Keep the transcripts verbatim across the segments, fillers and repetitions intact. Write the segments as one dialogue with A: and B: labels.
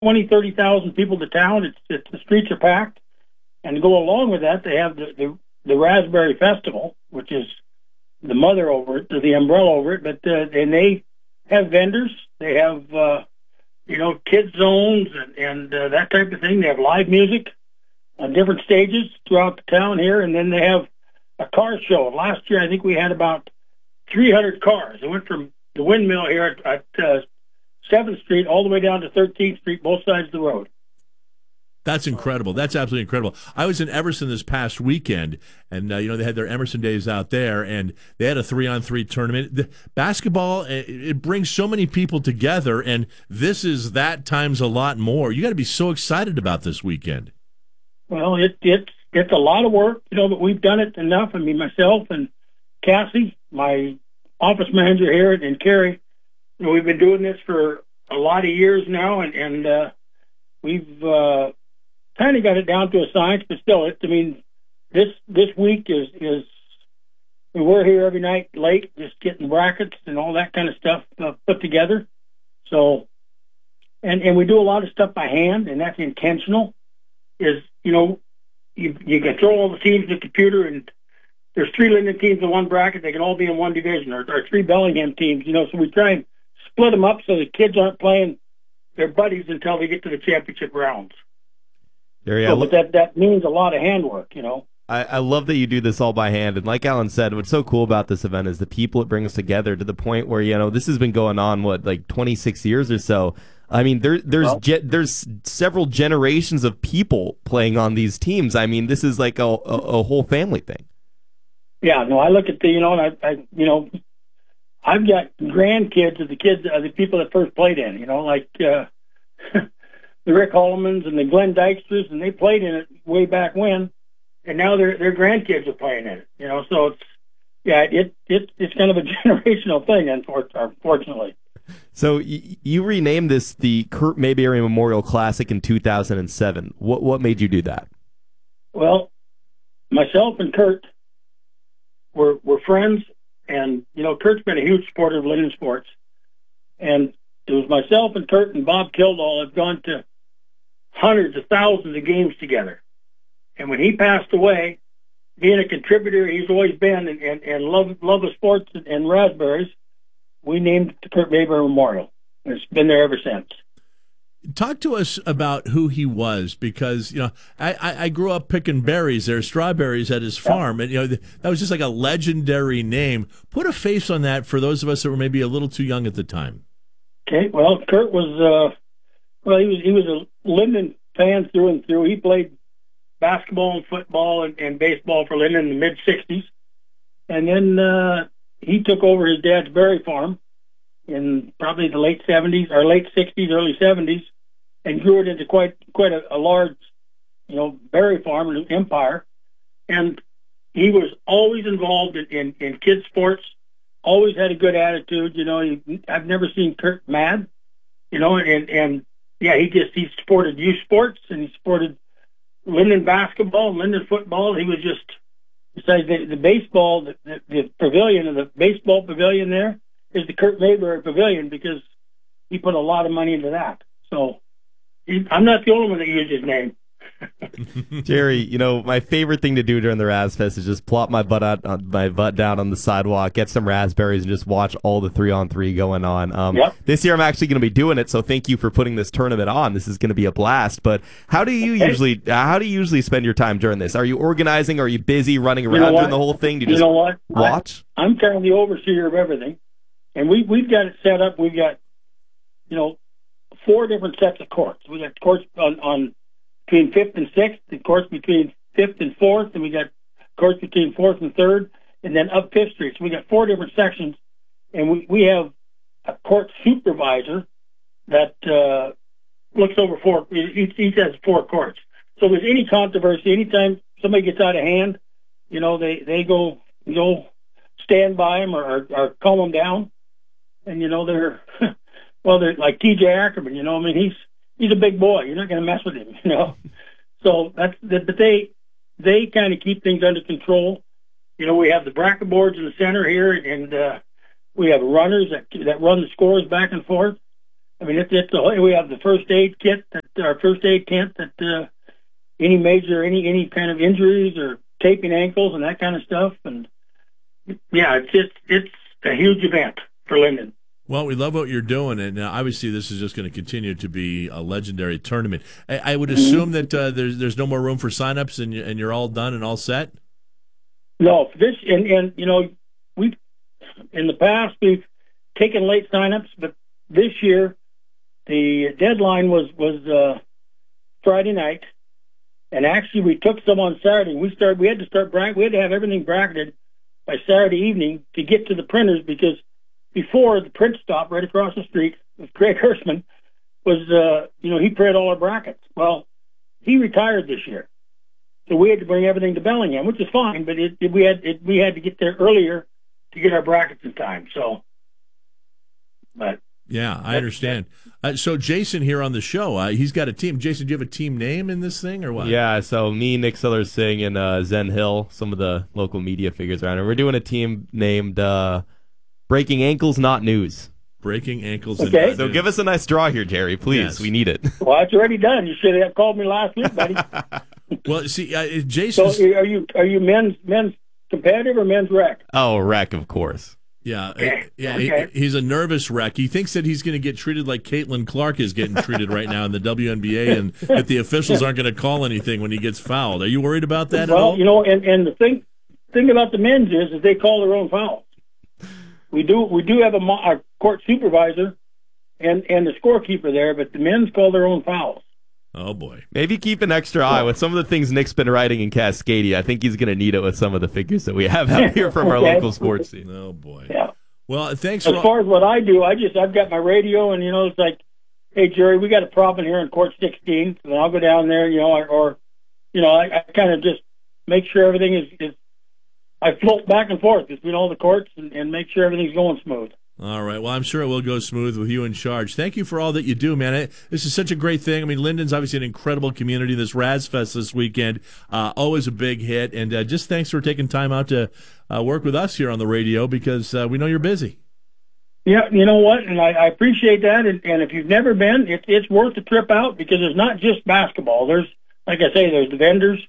A: twenty, thirty thousand people to town. It's, it's the streets are packed, and to go along with that, they have the the, the Raspberry Festival, which is the mother over it, the umbrella over it. But uh, and they have vendors. They have uh, you know kids zones and and uh, that type of thing. They have live music on different stages throughout the town here, and then they have a car show. Last year, I think we had about three hundred cars. It went from the windmill here at, at uh, seventh Street all the way down to thirteenth Street, both sides of the road.
B: That's incredible. That's absolutely incredible. I was in Emerson this past weekend, and uh, you know they had their Emerson Days out there, and they had a three-on-three tournament. The basketball, it, it brings so many people together, and this is that times a lot more. You got to be so excited about this weekend.
A: Well, it, it's it's a lot of work, you know, but we've done it enough. I mean, myself and Cassie, my office manager here, and Carrie, you know, we've been doing this for a lot of years now, and, and uh, we've uh, kind of got it down to a science, but still, it, I mean, this this week is, is we're here every night late, just getting brackets and all that kind of stuff uh, put together. So, and, and we do a lot of stuff by hand, and that's intentional, is, you know, you, you can throw all the teams in the computer, and there's three Linden teams in one bracket. They can all be in one division, or, or three Bellingham teams, you know, so we try and split them up so the kids aren't playing their buddies until they get to the championship rounds.
C: There you
A: so,
C: go.
A: but that, that means a lot of handwork, you know.
C: I, I love that you do this all by hand. And like Alan said, what's so cool about this event is the people it brings together to the point where, you know, this has been going on, what, like twenty-six years or so. I mean, there, there's
A: well,
C: ge- there's several generations of people playing on these teams. I mean, this is like a, a, a whole family thing.
A: Yeah, no, I look at the, you know, and I, I, you know, I've got grandkids of the kids, of the people that first played in, you know, like uh, the Rick Hollemans and the Glenn Dyksters, and they played in it way back when, and now their their grandkids are playing in it, you know. So it's, yeah, it it it's kind of a generational thing, unfortunately.
C: So y- you renamed this the Kurt Mayberry Memorial Classic in two thousand seven. What what made you do that?
A: Well, myself and Kurt were were friends, and you know, Kurt's been a huge supporter of Linden sports, and it was myself and Kurt and Bob Kildall have gone to hundreds of thousands of games together. And when he passed away, being a contributor he's always been, and, and, and love love of sports and, and raspberries, we named it the Kurt Mayberry Memorial. And it's been there ever since.
B: Talk to us about who he was, because, you know, I, I, I grew up picking berries there, strawberries at his farm, and, you know, that was just like a legendary name. Put a face on that for those of us that were maybe a little too young at the time.
A: Okay, well, Kurt was, uh, well, he was he was a Linden fan through and through. He played basketball and football and, and baseball for Linden in the mid sixties, and then uh, he took over his dad's berry farm in probably the late seventies or late sixties, early seventies, and grew it into quite quite a, a large, you know, berry farm and empire. And he was always involved in, in, in kids' sports, always had a good attitude. You know, he, I've never seen Kurt mad, you know, and, and yeah, he just, he supported youth sports, and he supported Linden basketball, Linden football. He was just, besides the, the baseball, the, the, the pavilion, and the baseball pavilion there is the Kurt Mayberry Pavilion, because he put a lot of money into that. So he, I'm not the only one that used his name.
C: Jerry, you know, my favorite thing to do during the Razfest is just plop my butt out, on, my butt down on the sidewalk, get some raspberries, and just watch all the three-on-three going on. Um,
A: yep.
C: This year I'm actually going to be doing it, so thank you for putting this tournament on. This is going to be a blast. But how do you
A: okay.
C: usually how do you usually spend your time during this? Are you organizing? Are you busy running around
A: you know
C: during the whole thing? Do you,
A: you
C: just
A: know what?
C: watch?
A: I, I'm kind of the overseer of everything, and we we've got it set up. We've got, you know, four different sets of courts. We got courts on, on between fifth and sixth, and courts between fifth and fourth, and we got courts between fourth and third, and then up Fifth Street. So we got four different sections, and we, we have a court supervisor that uh, looks over four. Each, each has four courts. So if there's any controversy, anytime somebody gets out of hand, you know, they they go go stand by them, or, or, or calm them down, and you know they're well, they're like T J Ackerman. You know, I mean he's he's a big boy. You're not going to mess with him, you know. So that's but they they kind of keep things under control. You know, we have the bracket boards in the center here, and uh, we have runners that that run the scores back and forth. I mean, it's, it's a, we have the first aid kit, that our first aid tent that uh, any major, any any kind of injuries or taping ankles and that kind of stuff. And yeah, it's it's, it's a huge event for Linden.
B: Well, we love what you're doing, and uh, obviously this is just going to continue to be a legendary tournament. I, I would assume that uh, there's there's no more room for signups, and you, and you're all done and all set.
A: No, this and and you know we in the past we've taken late signups, but this year the deadline was was uh, Friday night, and actually we took some on Saturday. We started we had to start bra- we had to have everything bracketed by Saturday evening to get to the printers, because before, the print stop right across the street with Craig Hirschman was, uh, you know, he printed all our brackets. Well, he retired this year, so we had to bring everything to Bellingham, which is fine. But it, it, we had it, we had to get there earlier to get our brackets in time. So, but
B: yeah, I understand. Uh, so Jason here on the show, uh, he's got a team. Jason, do you have a team name in this thing or what?
C: Yeah, so me, Nick Siller Singh, and uh, Zen Hill, some of the local media figures around here. We're doing a team named uh, Breaking Ankles, Not News.
B: Breaking Ankles.
A: Okay.
B: And
C: So give us a nice draw here, Jerry, please.
B: Yes.
C: We need it.
A: Well, it's already done. You should have called me last week, buddy.
B: Well, see, uh, Jason.
A: So are you are you men's men's competitive or men's rec?
C: Oh, wreck, of course.
B: Yeah,
A: Okay.
B: yeah.
A: Okay.
B: He, he's a nervous wreck. He thinks that he's going to get treated like Caitlin Clark is getting treated right now in the W N B A, and that the officials aren't going to call anything when he gets fouled. Are you worried about that at
A: Well,
B: all?
A: you know, and, and the thing thing about the men's is, is they call their own fouls. We do we do have a, mo- a court supervisor and, and the scorekeeper there, but the men's call their own fouls.
B: Oh boy.
C: Maybe keep an extra eye with some of the things Nick's been writing in Cascadia. I think he's going to need it with some of the figures that we have out here from our
A: Okay.
C: local sports team.
B: Oh boy.
A: Yeah.
B: Well, thanks
A: As
B: for.
A: far as what I do, I just I've got my radio, and you know, it's like, hey Jerry, we got a problem here in court sixteen, and I'll go down there, you know, or, or you know, I, I kind of just make sure everything is, is. I float back and forth between all the courts and, and make sure everything's going smooth.
B: All right. Well, I'm sure it will go smooth with you in charge. Thank you for all that you do, man. It, this is such a great thing. I mean, Linden's obviously an incredible community. This Razfest this weekend, uh, always a big hit. And uh, just thanks for taking time out to uh, work with us here on the radio, because uh, we know you're busy.
A: Yeah, you know what, and I, I appreciate that. And, and if you've never been, it, it's worth the trip out, because it's not just basketball. There's, like I say, there's the vendors.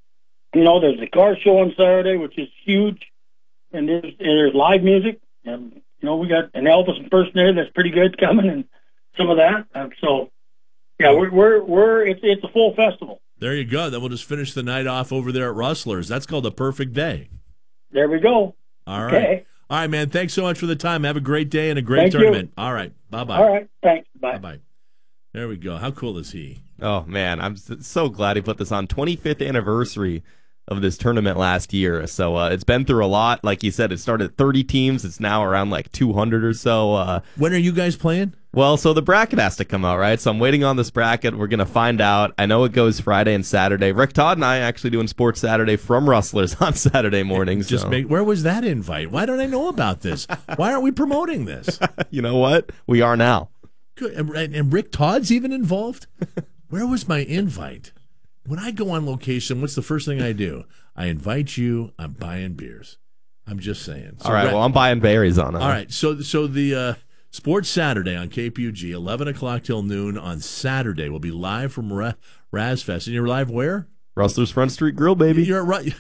A: You know, there's the car show on Saturday, which is huge, and there's and there's live music, and you know we got an Elvis impersonator that's pretty good coming, and some of that. Um, so, yeah, we're we're we're it's it's a full festival.
B: There you go. Then we'll just finish the night off over there at Rustlers. That's called a perfect day.
A: There we go.
B: All right.
A: Okay.
B: All right, man. Thanks so much for the time. Have a great day and a great
A: Thank you.
B: tournament. All right. Bye-bye.
A: All right. Thanks. Bye.
B: Bye-bye. There we go. How cool is he?
C: Oh, man, I'm s- so glad he put this on. twenty-fifth anniversary of this tournament last year. So uh, it's been through a lot. Like you said, it started at thirty teams. It's now around like two hundred or so. Uh,
B: When are you guys playing?
C: well, so the bracket has to come out, right? So I'm waiting on this bracket. We're going to find out. I know it goes Friday and Saturday. Rick Todd and I actually doing Sports Saturday from Rustlers on Saturday mornings.
B: Just
C: so.
B: make. Where was that invite? Why don't I know about this? Why aren't we promoting this?
C: You know what? We are now.
B: Good. And, and Rick Todd's even involved? Where was my invite? When I go on location, what's the first thing I do? I invite you. I'm buying beers. I'm just saying. So
C: All right,
B: Rick-
C: well, I'm buying berries on it.
B: all right. So, so the uh, Sports Saturday on K P U G, eleven o'clock till noon on Saturday, will be live from Ra- Razfest. And you're live where?
C: Rustlers Front Street Grill, baby.
B: You're right.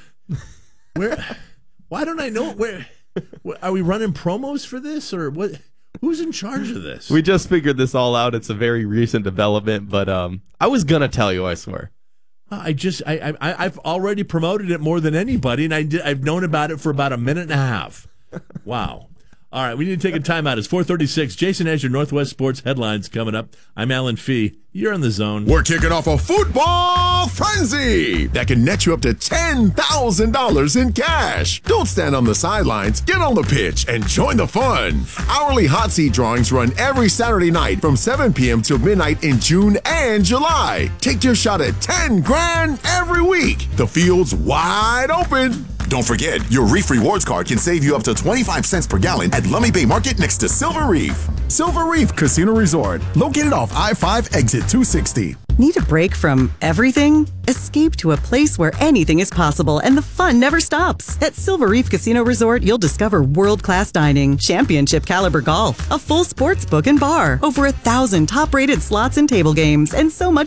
B: Where? Why don't I know where? where- Are we running promos for this, or what? Who's in charge of this?
C: We just figured this all out. It's a very recent development, but um, I was going to tell you, I swear.
B: I just I, I I've already promoted it more than anybody, and I did, I've known about it for about a minute and a half. Wow. All right, we need to take a timeout. It's four thirty-six. Jason has your Northwest Sports headlines coming up. I'm Alan Fee. You're in the zone.
D: We're kicking off a football frenzy that can net you up to ten thousand dollars in cash. Don't stand on the sidelines. Get on the pitch and join the fun. Hourly hot seat drawings run every Saturday night from seven p.m. till midnight in June and July. Take your shot at ten grand every week. The field's wide open. Don't forget, your Reef Rewards card can save you up to twenty-five cents per gallon at Lummi Bay Market next to Silver Reef. Silver Reef Casino Resort, located off I five exit two sixty.
E: Need a break from everything? Escape to a place where anything is possible and the fun never stops. At Silver Reef Casino Resort, you'll discover world-class dining, championship caliber golf, a full sports book and bar, over a thousand top-rated slots and table games, and so much